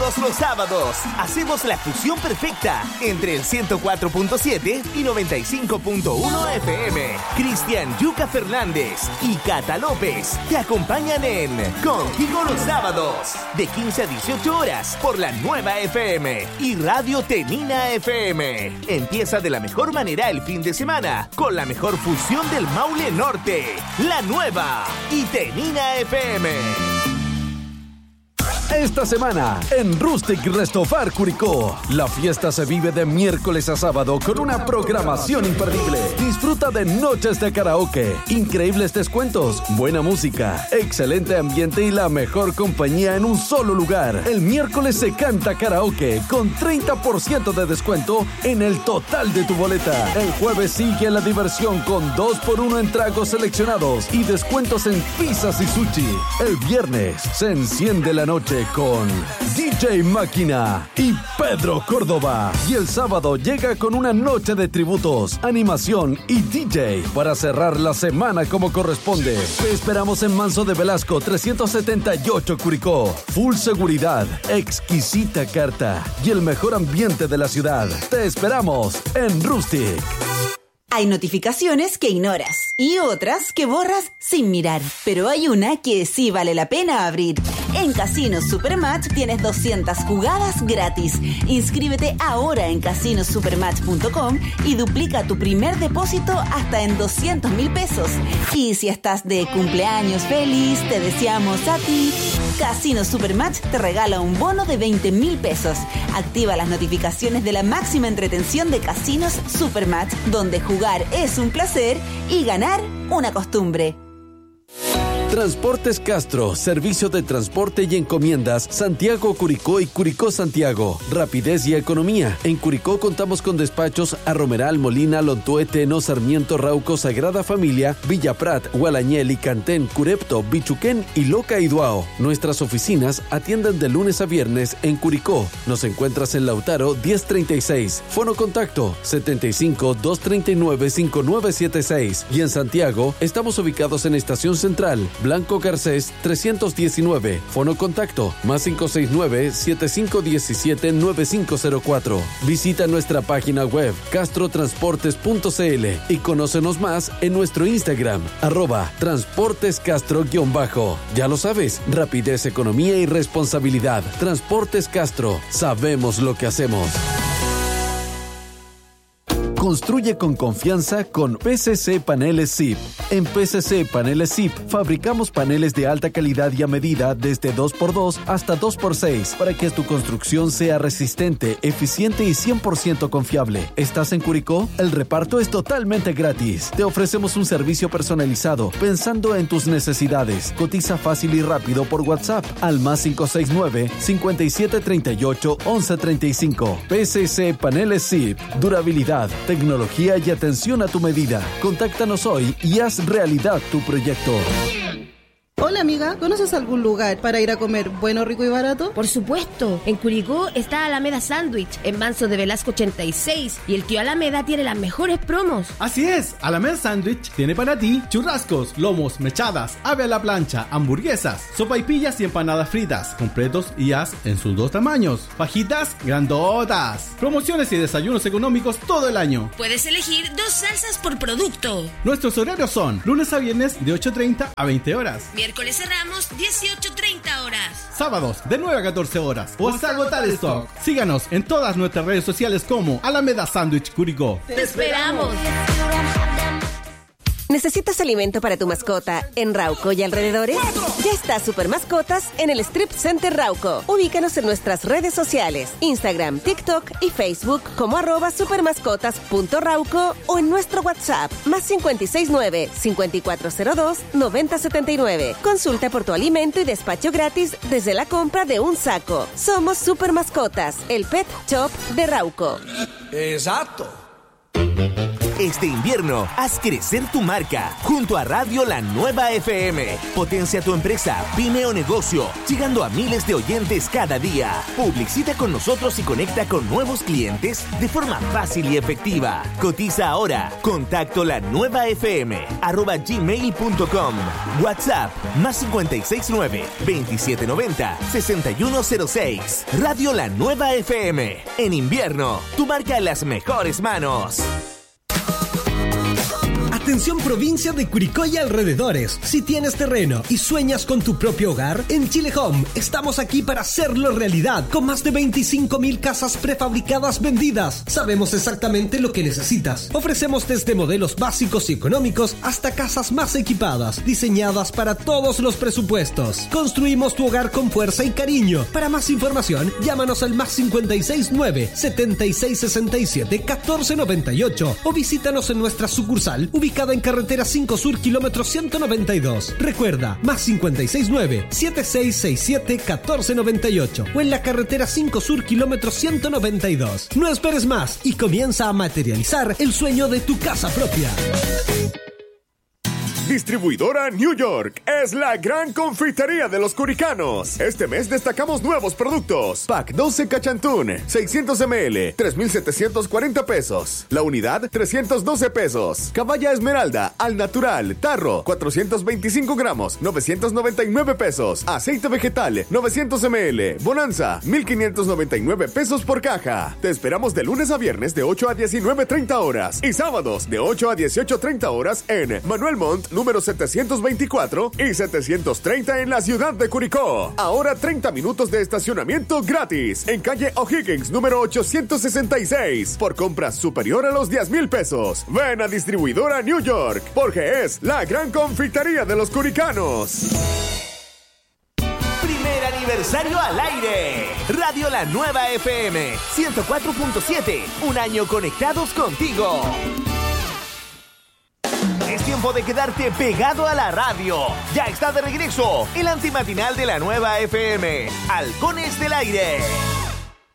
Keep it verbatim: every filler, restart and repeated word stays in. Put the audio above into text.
Todos los sábados hacemos la fusión perfecta entre el ciento cuatro punto siete y noventa y cinco punto uno F M. Cristian Yuca Fernández y Cata López te acompañan en Contigo los sábados de quince a dieciocho horas por la nueva F M y Radio Tenina F M. Empieza de la mejor manera el fin de semana con la mejor fusión del Maule Norte, la nueva y Tenina F M. Esta semana, en Rustic Restofar Curicó, la fiesta se vive de miércoles a sábado con una programación imperdible. Disfruta de noches de karaoke, increíbles descuentos, buena música, excelente ambiente y la mejor compañía en un solo lugar. El miércoles se canta karaoke con treinta por ciento de descuento en el total de tu boleta. El jueves sigue la diversión con dos por uno en tragos seleccionados y descuentos en pizzas y sushi. El viernes se enciende la noche con D J Máquina y Pedro Córdoba. Y el sábado llega con una noche de tributos, animación y D J para cerrar la semana como corresponde. Te esperamos en Manso de Velasco trescientos setenta y ocho Curicó. Full seguridad, exquisita carta y el mejor ambiente de la ciudad. Te esperamos en Rustic. Hay notificaciones que ignoras y otras que borras sin mirar, pero hay una que sí vale la pena abrir. En Casinos Supermatch tienes doscientas jugadas gratis. Inscríbete ahora en casinos supermatch punto com y duplica tu primer depósito hasta en doscientos mil pesos. Y si estás de cumpleaños feliz, te deseamos a ti. Casinos Supermatch te regala un bono de veinte mil pesos. Activa las notificaciones de la máxima entretención de Casinos Supermatch, donde jugar es un placer y ganar una costumbre. Transportes Castro, servicio de transporte y encomiendas, Santiago, Curicó y Curicó, Santiago. Rapidez y economía. En Curicó contamos con despachos a Romeral, Molina, Lontué, Teno, Sarmiento, Rauco, Sagrada Familia, Villa Prat, Gualañel, Icantén, Curepto, Bichuquén y Loca y Duao. Nuestras oficinas atienden de lunes a viernes en Curicó. Nos encuentras en Lautaro diez treinta y seis. Fono contacto setenta y cinco, doscientos treinta y nueve, cincuenta y nueve setenta y seis. Y en Santiago estamos ubicados en Estación Central, Blanco Garcés trescientos diecinueve. Fono contacto más cinco seis nueve, setenta y cinco diecisiete, noventa y cinco cero cuatro. Visita nuestra página web castrotransportes punto c l y conócenos más en nuestro Instagram arroba transportescastro-bajo. Ya lo sabes, rapidez, economía y responsabilidad. Transportes Castro, sabemos lo que hacemos. Construye con confianza con P C C Paneles S I P. En P C C Paneles S I P fabricamos paneles de alta calidad y a medida desde dos por dos hasta dos por seis para que tu construcción sea resistente, eficiente y cien por ciento confiable. ¿Estás en Curicó? El reparto es totalmente gratis. Te ofrecemos un servicio personalizado pensando en tus necesidades. Cotiza fácil y rápido por WhatsApp al más cinco seis nueve, cincuenta y siete treinta y ocho, once treinta y cinco. P C C Paneles S I P. Durabilidad, tecnología y atención a tu medida. Contáctanos hoy y haz realidad tu proyecto. Hola amiga, ¿conoces algún lugar para ir a comer bueno, rico y barato? Por supuesto, en Curicó está Alameda Sándwich, en Manso de Velasco ochenta y seis, y el tío Alameda tiene las mejores promos. Así es, Alameda Sándwich tiene para ti churrascos, lomos, mechadas, ave a la plancha, hamburguesas, sopaipillas y empanadas fritas, completos y as en sus dos tamaños, fajitas grandotas, promociones y desayunos económicos todo el año. Puedes elegir dos salsas por producto. Nuestros horarios son lunes a viernes de ocho treinta a veinte horas. Miércoles cerramos dieciocho treinta horas. Sábados de nueve a catorce horas o hasta agotar stock. Síganos en todas nuestras redes sociales como Alameda Sándwich Curicó. ¡Te esperamos! ¿Necesitas alimento para tu mascota en Rauco y alrededores? Ya está Super Mascotas en el Strip Center Rauco. Ubícanos en nuestras redes sociales, Instagram, TikTok y Facebook como arroba supermascotas.rauco o en nuestro WhatsApp más cincuenta y seis nueve, cincuenta y cuatro cero dos, noventa setenta y nueve. Consulta por tu alimento y despacho gratis desde la compra de un saco. Somos Super Mascotas, el pet shop de Rauco. Exacto. Este invierno, haz crecer tu marca junto a Radio La Nueva F M. Potencia tu empresa, pyme o negocio, llegando a miles de oyentes cada día. Publicita con nosotros y conecta con nuevos clientes de forma fácil y efectiva. Cotiza ahora. Contacto la nueva fm arroba gmail punto com. WhatsApp más cincuenta y seis nueve, veintisiete noventa, sesenta y uno cero seis. Radio La Nueva F M. En invierno, tu marca en las mejores manos. Atención provincia de Curicó y alrededores. Si tienes terreno y sueñas con tu propio hogar, en Chile Home estamos aquí para hacerlo realidad. Con más de veinticinco mil casas prefabricadas vendidas, sabemos exactamente lo que necesitas. Ofrecemos desde modelos básicos y económicos hasta casas más equipadas, diseñadas para todos los presupuestos. Construimos tu hogar con fuerza y cariño. Para más información, llámanos al más cincuenta y seis nueve, setenta y seis sesenta y siete, catorce noventa y ocho o visítanos en nuestra sucursal ubicada en carretera cinco Sur, kilómetro ciento noventa y dos. Recuerda, más cincuenta y seis nueve, setenta y seis sesenta y siete, catorce noventa y ocho o en la carretera cinco Sur, kilómetro ciento noventa y dos. No esperes más y comienza a materializar el sueño de tu casa propia. Distribuidora New York es la gran confitería de los curicanos. Este mes destacamos nuevos productos. Pack doce Cachantún, seiscientos mililitros, tres mil setecientos cuarenta pesos. La unidad, trescientos doce pesos. Caballa Esmeralda, al natural, tarro, cuatrocientos veinticinco gramos, novecientos noventa y nueve pesos. Aceite vegetal, novecientos mililitros. Bonanza, mil quinientos noventa y nueve pesos por caja. Te esperamos de lunes a viernes de ocho a diecinueve treinta horas y sábados de ocho a dieciocho treinta horas en Manuel Montt, número setecientos veinticuatro y setecientos treinta en la ciudad de Curicó. Ahora treinta minutos de estacionamiento gratis en calle O'Higgins, número ochocientos sesenta y seis, por compras superior a los diez mil pesos. Ven a Distribuidora New York, porque es la gran confitería de los curicanos. Primer aniversario al aire. Radio La Nueva F M ciento cuatro punto siete. Un año conectados contigo. Es tiempo de quedarte pegado a la radio. Ya está de regreso el antimatinal de la Nueva F M. Halcones del Aire.